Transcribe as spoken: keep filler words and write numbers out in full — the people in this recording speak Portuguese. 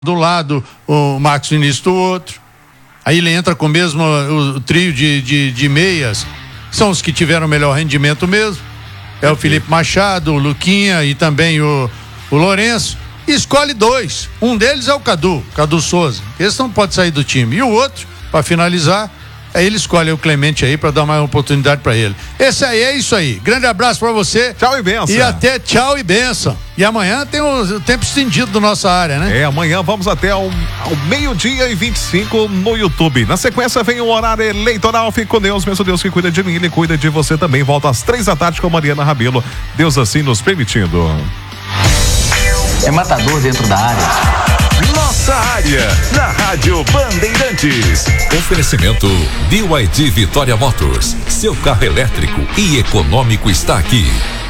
do lado, o Marcos Vinícius do outro. Aí ele entra com o mesmo o, o trio de, de, de meias, são os que tiveram melhor rendimento mesmo. É o Felipe Machado, o Luquinha e também o, o Lourenço. E escolhe dois. Um deles é o Cadu, Cadu Souza. Esse não pode sair do time. E o outro, para finalizar, aí ele escolhe o Clemente aí para dar mais uma oportunidade para ele. Esse aí é isso aí. Grande abraço para você. Tchau e benção. E até tchau e benção. E amanhã tem o, o tempo estendido da nossa área, né? É, amanhã vamos até ao, ao meio-dia e vinte e cinco no YouTube. Na sequência vem o horário eleitoral. Fique com Deus, mesmo Deus que cuida de mim, ele cuida de você também. Volta às três da tarde com Mariana Rabelo. Deus assim nos permitindo. É matador dentro da área. Nossa área, na Rádio Bandeirantes. Oferecimento B Y D Vitória Motors. Seu carro elétrico e econômico está aqui.